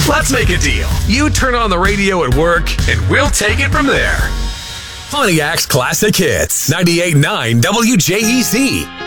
Let's make a deal. You turn on the radio at work, and we'll take it from there. Pontiac's Classic Hits. 98.9 WJEZ.